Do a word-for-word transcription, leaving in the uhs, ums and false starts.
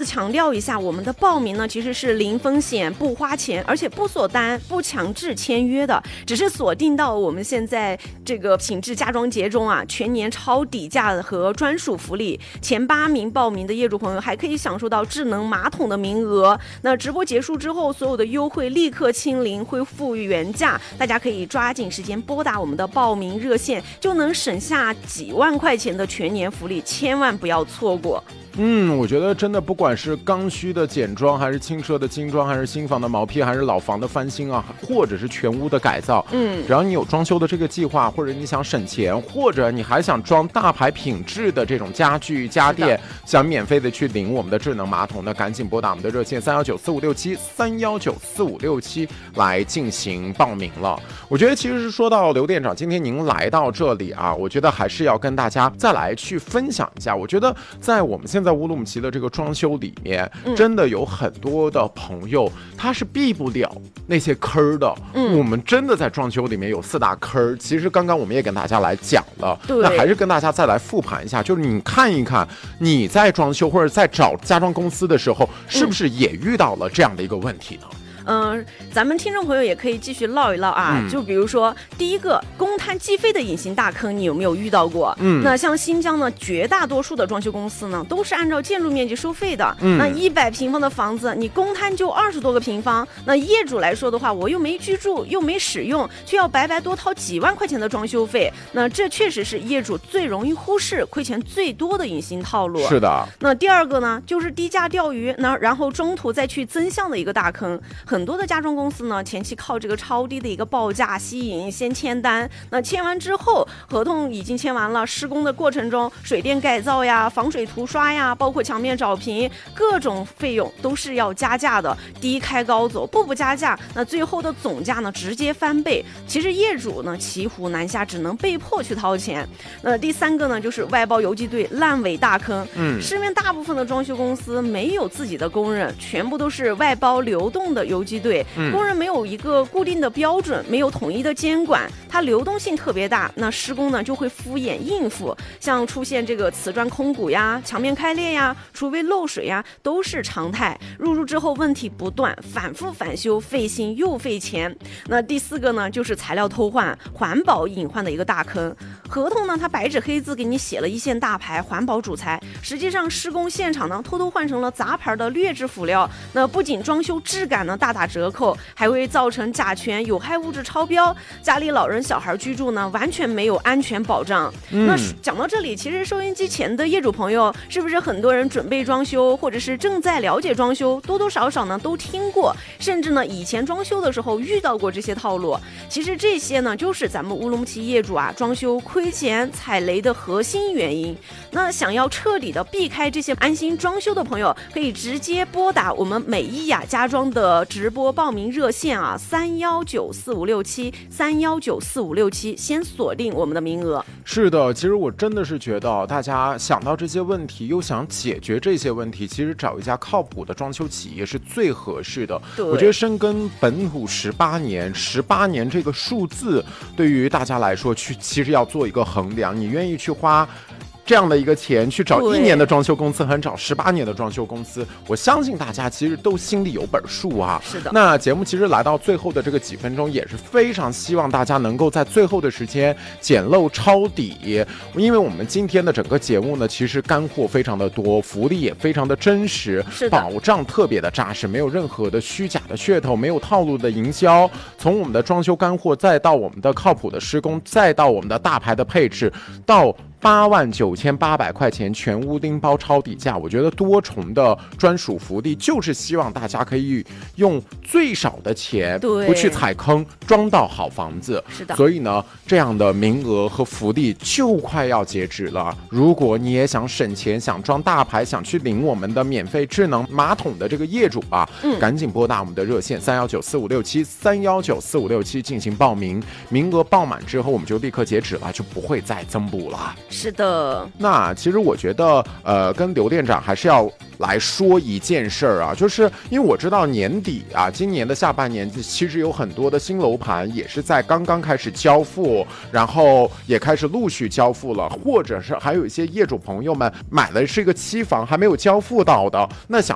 强调一下，我们的报名呢其实是零风险、不花钱，而且不锁单、不强制签约的，只是锁定到我们现在这个品质家装节中啊，全年超底价和专属福利，前八名报名的业主朋友还可以享受到智能马桶的名额。那直播结束之后，所有的优惠立刻清零，恢复原价，大家可以抓紧时间拨打我们的报名热线，就能省下几万块钱的全年福利，千万不要错过。 嗯，我觉得真的不管是刚需的简装，还是轻奢的精装，还是新房的毛坯，还是老房的翻新啊，或者是全屋的改造，嗯，只要你有装修的这个计划，或者你想省钱，或者你还想装大牌品质的这种家具家电，想免费的去领我们的智能马桶，那赶紧拨打我们的热线三幺九四五六七三幺九四五六七来进行报名了。我觉得其实是说到刘店长，今天您来到这里啊，我觉得还是要跟大家再来去分享一下。我觉得在我们现在乌鲁木齐的这个装修里面，嗯、真的有很多的朋友他是避不了那些坑的。嗯，我们真的在装修里面有四大坑，其实刚刚我们也跟大家来讲了，那还是跟大家再来复盘一下，就是你看一看你在装修或者在找家装公司的时候，是不是也遇到了这样的一个问题呢？ 嗯、呃，咱们听众朋友也可以继续唠一唠啊、嗯，就比如说第一个公摊计费的隐形大坑，你有没有遇到过？嗯，那像新疆呢，绝大多数的装修公司呢都是按照建筑面积收费的。嗯，那一百平方的房子，你公摊就二十多个平方，那业主来说的话，我又没居住，又没使用，却要白白多掏几万块钱的装修费，那这确实是业主最容易忽视、亏钱最多的隐形套路。 是的。 那第二个呢，就是低价钓鱼，那然后中途再去增项的一个大坑。很多的家装公司呢，前期靠这个超低的一个报价吸引，先签单。那签完之后，合同已经签完了，施工的过程中，水电改造呀、防水涂刷呀，包括墙面找平，各种费用都是要加价的，低开高走，步步加价。那最后的总价呢，直接翻倍。其实业主呢，骑虎难下，只能被迫去掏钱。那第三个呢，就是外包游击队烂尾大坑。嗯，市面大部分的装修公司没有自己的工人，全部都是外包流动的游击队。工人没有一个固定的标准，没有统一的监管，它流动性特别大，那施工呢就会敷衍应付，像出现这个瓷砖空鼓呀、墙面开裂呀、厨卫漏水呀，都是常态。入住之后问题不断，反复返修，费心又费钱。那第四个呢，就是材料偷换、环保隐患的一个大坑。合同呢，它白纸黑字给你写了一线大牌环保主材，实际上施工现场呢偷偷换成了杂牌的劣质辅料，那不仅装修质感呢大打折扣，还会造成甲醛、有害物质超标，家里老人小孩居住呢完全没有安全保障。嗯、那讲到这里，其实收音机前的业主朋友，是不是很多人准备装修，或者是正在了解装修，多多少少呢都听过，甚至呢以前装修的时候遇到过这些套路。其实这些呢就是咱们乌鲁木齐业主啊装修亏钱踩雷的核心原因。那想要彻底的避开这些安心装修的朋友，可以直接拨打我们美伊雅家装的直播报名热线啊，三幺九四五六七三幺九四五六七，先锁定我们的名额。 是的，其实我真的是觉得大家想到这些问题，又想解决这些问题，其实找一家靠谱的装修企业是最合适的。我觉得深耕本土十八年，十八年这个数字对于大家来说，去其实要做一个衡量，你愿意去花这样的一个钱去找一年的装修公司，和找十八年的装修公司，我相信大家其实都心里有本数啊。 是的。 那节目其实来到最后的这个几分钟，也是非常希望大家能够在最后的时间捡漏抄底，因为我们今天的整个节目呢，其实干货非常的多，福利也非常的真实，保障特别的扎实，没有任何的虚假的噱头，没有套路的营销。从我们的装修干货，再到我们的靠谱的施工，再到我们的大牌的配置，到八万九千八百块钱全屋拎包抄底价，我觉得多重的专属福利，就是希望大家可以用最少的钱，不去踩坑，装到好房子。 是的。 所以呢，这样的名额和福利就快要截止了。如果你也想省钱，想装大牌，想去领我们的免费智能马桶的这个业主啊，嗯、赶紧拨打我们的热线三幺九四五六七三幺九四五六七进行报名。名额报满之后，我们就立刻截止了，就不会再增补了。 是的。 那其实我觉得呃跟刘店长还是要来说一件事儿啊，就是因为我知道年底啊，今年的下半年其实有很多的新楼盘也是在刚刚开始交付，然后也开始陆续交付了，或者是还有一些业主朋友们买的是一个期房还没有交付到的，那想